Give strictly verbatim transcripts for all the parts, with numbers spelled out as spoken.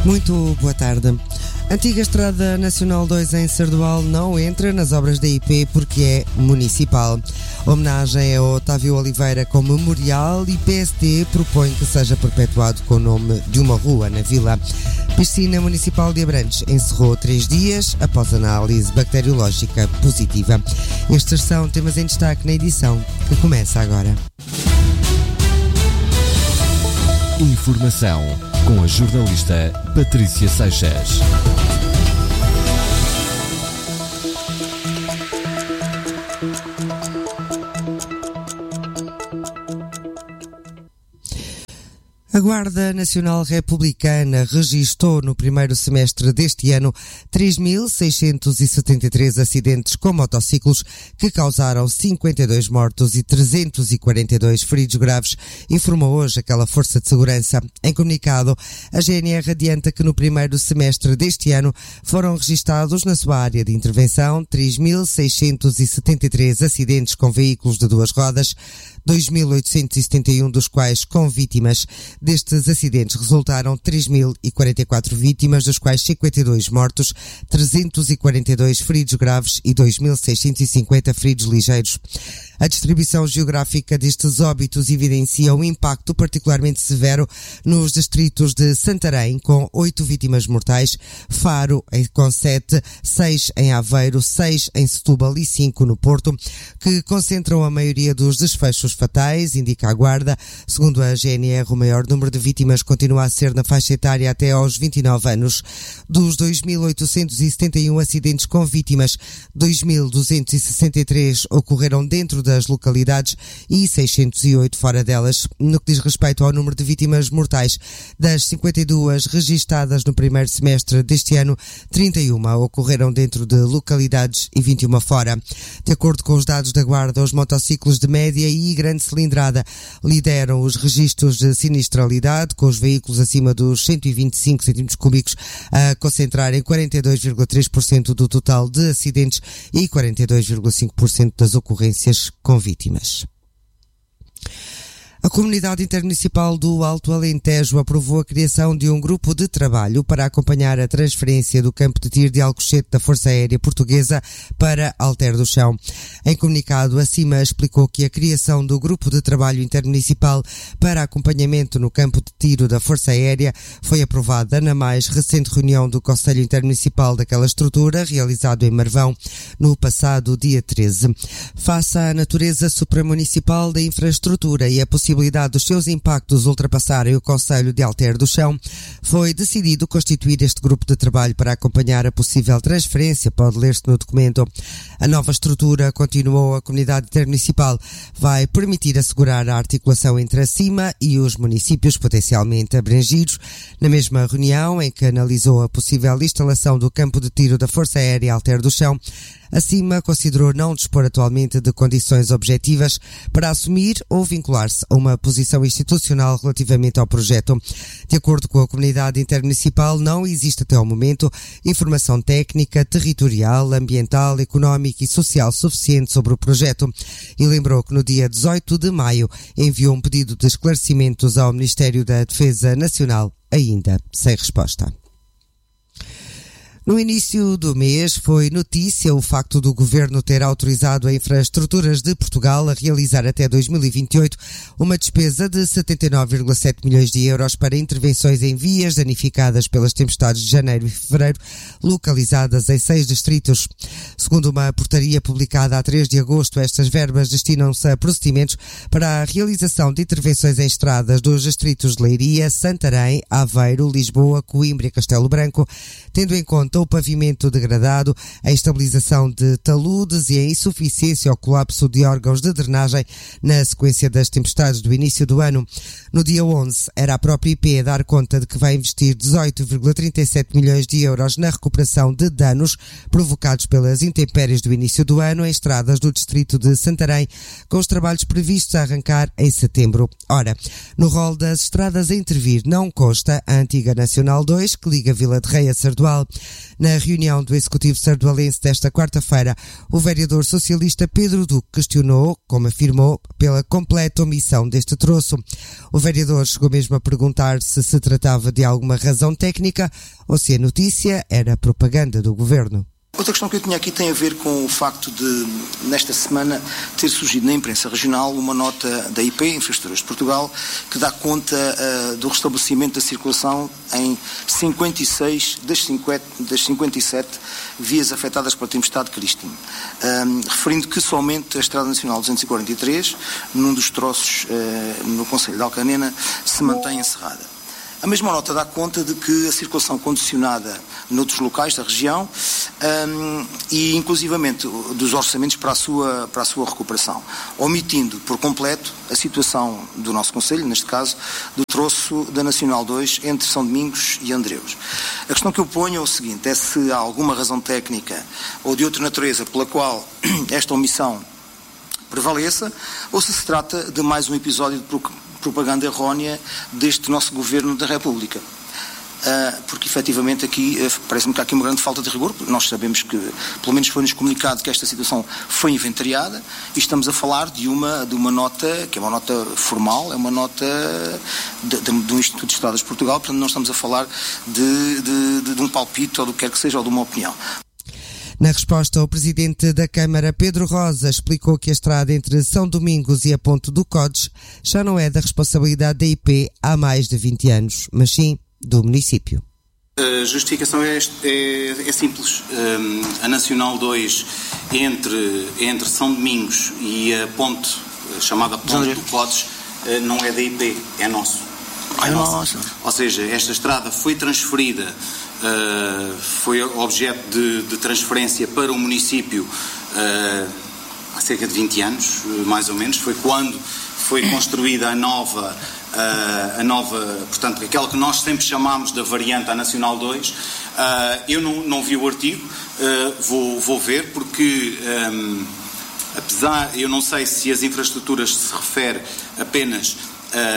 Muito boa tarde. Antiga Estrada Nacional dois em Sardual não entra nas obras da I P porque é municipal. Homenagem a Otávio Oliveira com memorial e P S D propõe que seja perpetuado com o nome de uma rua na vila. Piscina Municipal de Abrantes encerrou três dias após análise bacteriológica positiva. Estes são temas em destaque na edição que começa agora. Informação com a jornalista Patrícia Seixas. A Guarda Nacional Republicana registou no primeiro semestre deste ano três mil seiscentos e setenta e três acidentes com motociclos que causaram cinquenta e dois mortos e trezentos e quarenta e dois feridos graves, informou hoje aquela Força de Segurança. Em comunicado, a G N R adianta que no primeiro semestre deste ano foram registados na sua área de intervenção três mil seiscentos e setenta e três acidentes com veículos de duas rodas, dois mil oitocentos e setenta e um dos quais com vítimas. Destes acidentes resultaram três mil e quarenta e quatro vítimas, dos quais cinquenta e dois mortos, trezentos e quarenta e dois feridos graves e dois mil seiscentos e cinquenta feridos ligeiros. A distribuição geográfica destes óbitos evidencia um impacto particularmente severo nos distritos de Santarém, com oito vítimas mortais, Faro com sete, seis em Aveiro, seis em Setúbal e cinco no Porto, que concentram a maioria dos desfechos fatais, indica a Guarda. Segundo a G N R, o maior número de vítimas continua a ser na faixa etária até aos vinte e nove anos. Dos dois mil oitocentos e setenta e um acidentes com vítimas, dois mil duzentos e sessenta e três ocorreram dentro das localidades e seiscentos e oito fora delas. No que diz respeito ao número de vítimas mortais, das cinquenta e duas registadas no primeiro semestre deste ano, trinta e uma ocorreram dentro de localidades e vinte e uma fora. De acordo com os dados da Guarda, os motociclos de média e grande cilindrada lideram os registros de sinistralidade, com os veículos acima dos cento e vinte e cinco centímetros cúbicos a concentrarem quarenta e dois vírgula três por cento do total de acidentes e quarenta e dois vírgula cinco por cento das ocorrências com vítimas. A Comunidade Intermunicipal do Alto Alentejo aprovou a criação de um grupo de trabalho para acompanhar a transferência do campo de tiro de Alcochete da Força Aérea Portuguesa para Alter do Chão. Em comunicado, a CIMA explicou que a criação do grupo de trabalho intermunicipal para acompanhamento no campo de tiro da Força Aérea foi aprovada na mais recente reunião do Conselho Intermunicipal daquela estrutura, realizado em Marvão, no passado dia treze. Face à natureza supramunicipal da infraestrutura e a possibilidade dos seus impactos ultrapassarem o Conselho de Alter do Chão, foi decidido constituir este grupo de trabalho para acompanhar a possível transferência. Pode ler-se no documento. A nova estrutura, continuou a Comunidade Intermunicipal, vai permitir assegurar a articulação entre a CIMA e os municípios potencialmente abrangidos. Na mesma reunião, em que analisou a possível instalação do campo de tiro da Força Aérea Alter do Chão, a CIMA considerou não dispor atualmente de condições objetivas para assumir ou vincular-se a uma posição institucional relativamente ao projeto. De acordo com a Comunidade Intermunicipal, não existe até ao momento informação técnica, territorial, ambiental, económica e social suficiente sobre o projeto e lembrou que no dia dezoito de maio enviou um pedido de esclarecimentos ao Ministério da Defesa Nacional, ainda sem resposta. No início do mês foi notícia o facto do Governo ter autorizado a Infraestruturas de Portugal a realizar até dois mil e vinte e oito uma despesa de setenta e nove vírgula sete milhões de euros para intervenções em vias danificadas pelas tempestades de janeiro e fevereiro, localizadas em seis distritos. Segundo uma portaria publicada a três de agosto, estas verbas destinam-se a procedimentos para a realização de intervenções em estradas dos distritos de Leiria, Santarém, Aveiro, Lisboa, Coimbra e Castelo Branco, tendo em conta o pavimento degradado, a estabilização de taludes e a insuficiência ou colapso de órgãos de drenagem na sequência das tempestades do início do ano. No dia onze, era a própria I P a dar conta de que vai investir dezoito vírgula trinta e sete milhões de euros na recuperação de danos provocados pelas intempéries do início do ano em estradas do distrito de Santarém, com os trabalhos previstos a arrancar em setembro. Ora, no rol das estradas a intervir não consta a antiga Nacional dois, que liga Vila de Rei a Sardual. Na reunião do Executivo Sardualense desta quarta-feira, o vereador socialista Pedro Duque questionou, como afirmou, pela completa omissão deste troço. O vereador chegou mesmo a perguntar se se tratava de alguma razão técnica ou se a notícia era propaganda do governo. Outra questão que eu tinha aqui tem a ver com o facto de, nesta semana, ter surgido na imprensa regional uma nota da I P, Infraestruturas de Portugal, que dá conta uh, do restabelecimento da circulação em cinquenta e seis das, cinquenta, das cinquenta e sete vias afetadas pela tempestade Christine, um, referindo que somente a Estrada Nacional duzentos e quarenta e três, num dos troços uh, no concelho de Alcanena, se mantém encerrada. A mesma nota dá conta de que a circulação condicionada noutros locais da região um, e inclusivamente dos orçamentos para a, sua, para a sua recuperação, omitindo por completo a situação do nosso concelho, neste caso, do troço da Nacional dois entre São Domingos e Andreus. A questão que eu ponho é o seguinte, é se há alguma razão técnica ou de outra natureza pela qual esta omissão prevaleça ou se se trata de mais um episódio de propaganda errónea deste nosso Governo da República. Uh, porque efetivamente aqui uh, parece-me que há aqui uma grande falta de rigor, porque nós sabemos que, pelo menos foi-nos comunicado que esta situação foi inventariada e estamos a falar de uma, de uma nota, que é uma nota formal, é uma nota de, de, do Instituto de Estradas de Portugal, portanto não estamos a falar de, de, de, de um palpite ou do que quer que seja, ou de uma opinião. Na resposta, o presidente da Câmara, Pedro Rosa, explicou que a estrada entre São Domingos e a Ponte do Codes já não é da responsabilidade da I P há mais de vinte anos, mas sim do município. A justificação é, é, é simples. Um, a Nacional dois entre, entre São Domingos e a ponte, chamada Ponte do Codes, não é da I P, é nosso. É nosso. Ou seja, esta estrada foi transferida, uh, foi objeto de, de transferência para o município uh, há cerca de vinte anos, mais ou menos. Foi quando foi construída a nova Uh, a nova, portanto, aquela que nós sempre chamámos da variante à Nacional dois. Uh, eu não, não vi o artigo, uh, vou, vou ver, porque um, apesar, eu não sei se as infraestruturas se refere apenas uh,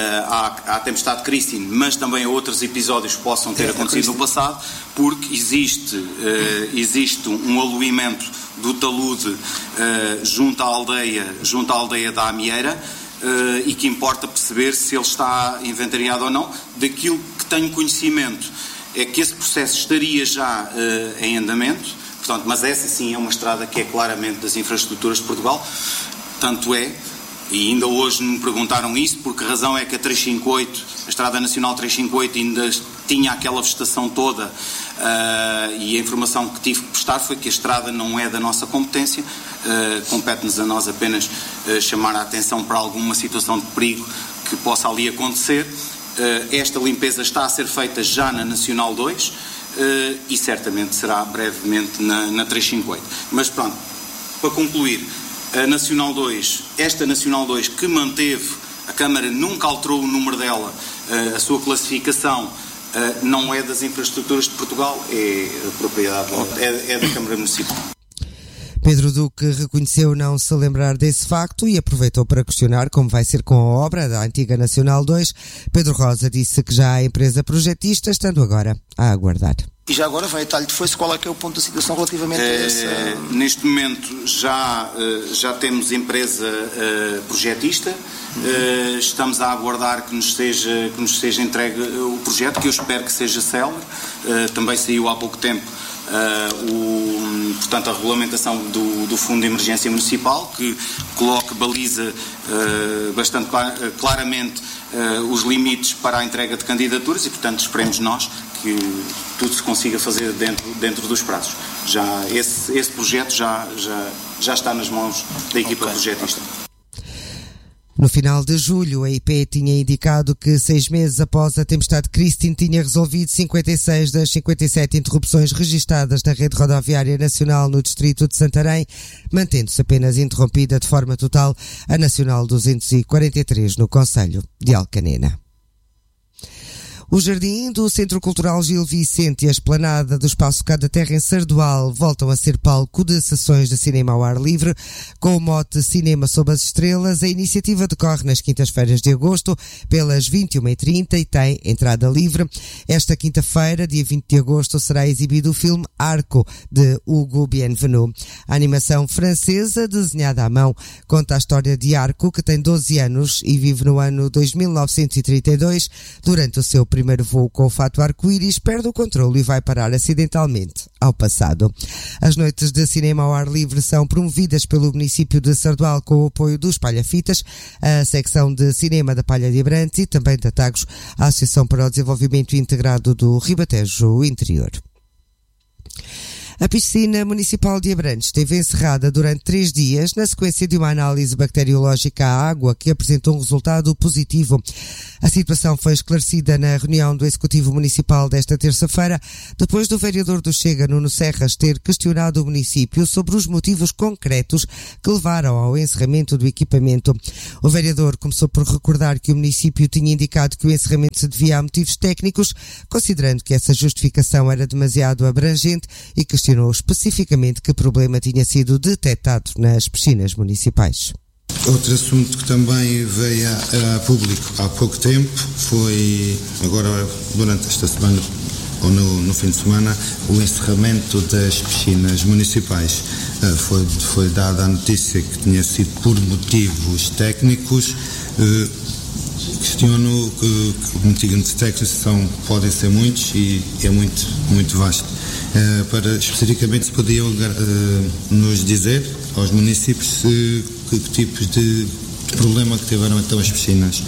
à, à tempestade Christine, mas também a outros episódios que possam ter é, acontecido no passado, porque existe, uh, existe um aluimento do talude uh, junto à aldeia, junto à aldeia da Amieira. Uh, e que importa perceber se ele está inventariado ou não. Daquilo que tenho conhecimento é que esse processo estaria já uh, em andamento, portanto, mas essa sim é uma estrada que é claramente das infraestruturas de Portugal, tanto é, e ainda hoje me perguntaram isso, por que razão é que a trezentos e cinquenta e oito, a Estrada Nacional trezentos e cinquenta e oito ainda tinha aquela vegetação toda, uh, e a informação que tive que prestar foi que a estrada não é da nossa competência. Uh, compete-nos a nós apenas uh, chamar a atenção para alguma situação de perigo que possa ali acontecer. Uh, esta limpeza está a ser feita já na Nacional dois uh, e certamente será brevemente na, na trezentos e cinquenta e oito. Mas pronto, para concluir, a Nacional dois, esta Nacional dois que manteve, a Câmara nunca alterou o número dela, uh, a sua classificação uh, não é das infraestruturas de Portugal, é a propriedade, é, é da Câmara Municipal. Pedro Duque reconheceu não se lembrar desse facto e aproveitou para questionar como vai ser com a obra da antiga Nacional dois. Pedro Rosa disse que já há empresa projetista, estando agora a aguardar. E já agora vai a talho de foice, qual é que é o ponto da situação relativamente é, a essa... Neste momento já, já temos empresa uh, projetista, uhum. uh, estamos a aguardar que nos, seja, que nos seja entregue o projeto, que eu espero que seja célere. Uh, também saiu há pouco tempo Uh, o, portanto, a regulamentação do, do Fundo de Emergência Municipal, que coloca, baliza uh, bastante clar, uh, claramente uh, os limites para a entrega de candidaturas e, portanto, esperemos nós que tudo se consiga fazer dentro, dentro dos prazos. Já, esse, esse projeto já, já, já está nas mãos da equipa okay. projetista. No final de julho, a I P tinha indicado que seis meses após a tempestade Christine tinha resolvido cinquenta e seis das cinquenta e sete interrupções registadas da rede rodoviária nacional no distrito de Santarém, mantendo-se apenas interrompida de forma total a Nacional duzentos e quarenta e três no concelho de Alcanena. O jardim do Centro Cultural Gil Vicente e a esplanada do Espaço Cá da Terra em Sardual voltam a ser palco de sessões de cinema ao ar livre. Com o mote Cinema sob as Estrelas, a iniciativa decorre nas quintas-feiras de agosto pelas vinte e uma e trinta e tem entrada livre. Esta quinta-feira, dia vinte de agosto, será exibido o filme Arco, de Hugo Bienvenu. A animação francesa, desenhada à mão, conta a história de Arco, que tem doze anos e vive no ano dois mil novecentos e trinta e dois. Durante o seu primeiro voo com o fato arco-íris, perde o controle e vai parar acidentalmente ao passado. As noites de cinema ao ar livre são promovidas pelo município de Sardual com o apoio dos Palhafitas, a secção de cinema da Palha de Abrantes e também da Tagus, a Associação para o Desenvolvimento Integrado do Ribatejo Interior. A piscina municipal de Abrantes esteve encerrada durante três dias na sequência de uma análise bacteriológica à água que apresentou um resultado positivo. A situação foi esclarecida na reunião do Executivo Municipal desta terça-feira, depois do vereador do Chega, Nuno Serras, ter questionado o município sobre os motivos concretos que levaram ao encerramento do equipamento. O vereador começou por recordar que o município tinha indicado que o encerramento se devia a motivos técnicos, considerando que essa justificação era demasiado abrangente, e questionou especificamente que problema tinha sido detectado nas piscinas municipais. Outro assunto que também veio a, a público há pouco tempo foi, agora durante esta semana ou no, no fim de semana, o encerramento das piscinas municipais. Uh, foi, foi dada a notícia que tinha sido por motivos técnicos. Uh, questiono que, que motivos técnicos são, podem ser muitos e é muito, muito vasto. Uh, para especificamente se podiam uh, nos dizer aos municípios uh, que, que tipos de problema que tiveram então as piscinas.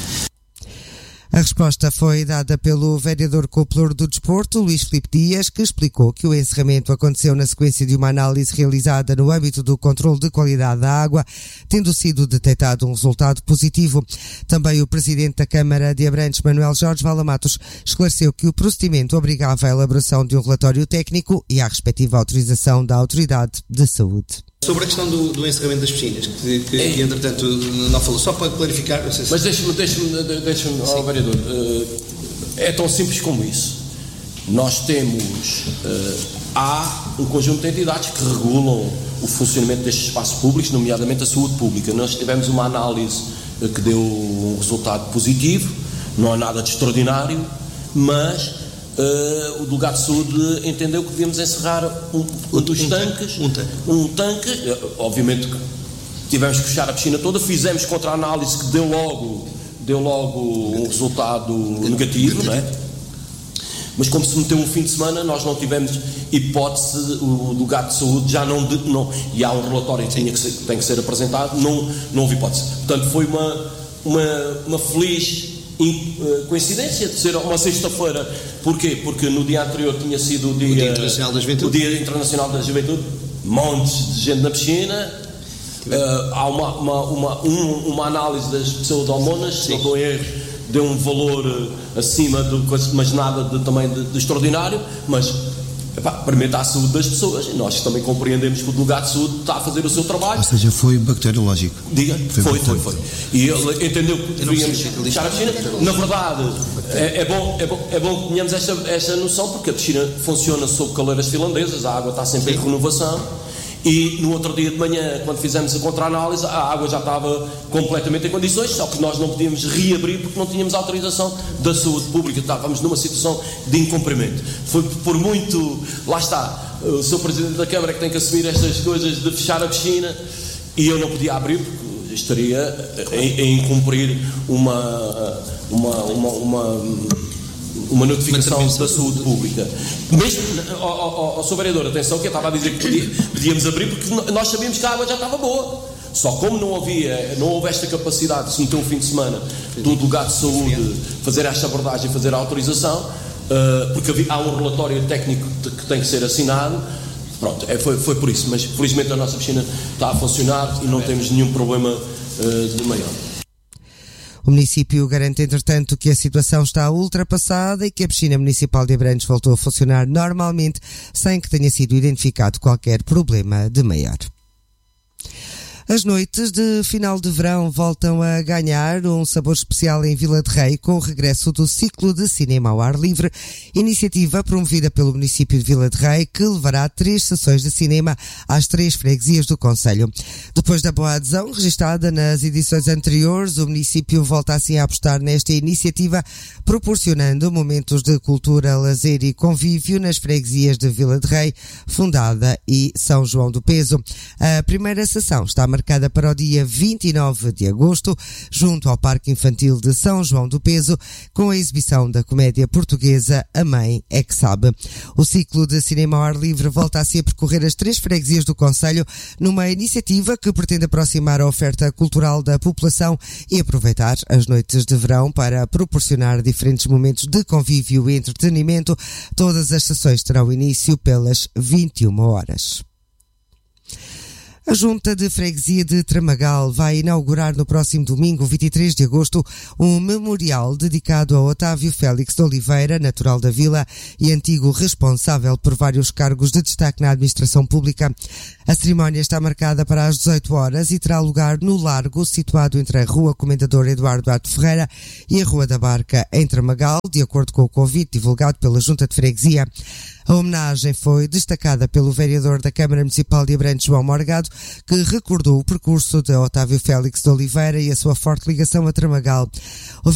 A resposta foi dada pelo vereador Couplor do Desporto, Luís Filipe Dias, que explicou que o encerramento aconteceu na sequência de uma análise realizada no âmbito do controle de qualidade da água, tendo sido detectado um resultado positivo. Também o presidente da Câmara de Abrantes, Manuel Jorge Valamatos, esclareceu que o procedimento obrigava a elaboração de um relatório técnico e a respectiva autorização da Autoridade de Saúde. Sobre a questão do, do encerramento das piscinas, que, que, é. que entretanto não falou, só para clarificar... Não sei se... Mas deixe-me, deixe-me, deixe-me oh, vereador, uh, é tão simples como isso. Nós temos, uh, há um conjunto de entidades que regulam o funcionamento destes espaços públicos, nomeadamente a saúde pública. Nós tivemos uma análise uh, que deu um resultado positivo, não há nada de extraordinário, mas... Uh, o delegado de saúde entendeu que devíamos encerrar um, um dos um tanques, um tanque, um tanque uh, obviamente que tivemos que fechar a piscina toda, fizemos contra-análise que deu logo, deu logo um resultado negativo, não é? Mas como se meteu um fim de semana, nós não tivemos hipótese, o delegado de saúde já não, não e há um relatório que, tinha que ser, tem que ser apresentado, não, não houve hipótese. Portanto, foi uma, uma, uma feliz coincidência de ser uma sexta-feira. Porquê? Porque no dia anterior tinha sido o Dia, o dia Internacional da Juventude, o Dia Internacional da Juventude, montes de gente na piscina, uh, há uma, uma, uma, um, uma análise das pessoas hormonas, se não estou a erro, deu um valor uh, acima do coisa, mas nada de, também de, de extraordinário, mas epá, permite à saúde das pessoas, e nós também compreendemos que o delegado de saúde está a fazer o seu trabalho. Ou seja, foi bacteriológico. Diga, foi, foi, foi, foi. E ele entendeu que devíamos fechar a piscina. Na verdade, é, é, bom, é, bom, é bom que tenhamos esta, esta noção, porque a piscina funciona sob caleiras finlandesas, a água está sempre em renovação. E no outro dia de manhã, quando fizemos a contra-análise, a água já estava completamente em condições, só que nós não podíamos reabrir porque não tínhamos autorização da saúde pública, estávamos numa situação de incumprimento. Foi por muito, lá está, o senhor Presidente da Câmara que tem que assumir estas coisas de fechar a piscina, e eu não podia abrir porque estaria a, a incumprir uma, uma, uma, uma uma notificação da saúde pública. Mesmo, ó senhor vereador, atenção que eu estava a dizer que podíamos abrir porque nós sabíamos que a água já estava boa. Só como não havia, não houve esta capacidade de se meter um fim de semana do delegado de saúde fazer esta abordagem, fazer a autorização, uh, porque havia, há um relatório técnico que tem que ser assinado. Pronto, é, foi, foi por isso, mas felizmente a nossa piscina está a funcionar e não temos nenhum problema uh, de maior. O município garante, entretanto, que a situação está ultrapassada e que a piscina municipal de Abrantes voltou a funcionar normalmente, sem que tenha sido identificado qualquer problema de maior. As noites de final de verão voltam a ganhar um sabor especial em Vila de Rei com o regresso do ciclo de cinema ao ar livre, iniciativa promovida pelo município de Vila de Rei que levará três sessões de cinema às três freguesias do concelho. Depois da boa adesão registada nas edições anteriores, o município volta assim a apostar nesta iniciativa, proporcionando momentos de cultura, lazer e convívio nas freguesias de Vila de Rei, Fundada e São João do Peso. A primeira sessão está marcada para o dia vinte e nove de agosto, junto ao Parque Infantil de São João do Peso, com a exibição da comédia portuguesa A Mãe é que Sabe. O ciclo de cinema ao ar livre volta assim a percorrer as três freguesias do concelho, numa iniciativa que pretende aproximar a oferta cultural da população e aproveitar as noites de verão para proporcionar diferentes momentos de convívio e entretenimento. Todas as sessões terão início pelas vinte e uma horas. A Junta de Freguesia de Tramagal vai inaugurar no próximo domingo, vinte e três de agosto, um memorial dedicado a Otávio Félix de Oliveira, natural da vila e antigo responsável por vários cargos de destaque na administração pública. A cerimónia está marcada para as dezoito horas e terá lugar no Largo, situado entre a Rua Comendador Eduardo Duarte Ferreira e a Rua da Barca, em Tramagal, de acordo com o convite divulgado pela Junta de Freguesia. A homenagem foi destacada pelo vereador da Câmara Municipal de Abrantes, João Morgado, que recordou o percurso de Otávio Félix de Oliveira e a sua forte ligação a Tramagal.